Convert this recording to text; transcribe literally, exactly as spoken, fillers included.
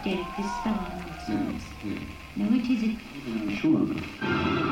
Eric, this spell on those Yeah, songs. yeah. Now, which is it? Uh, sure.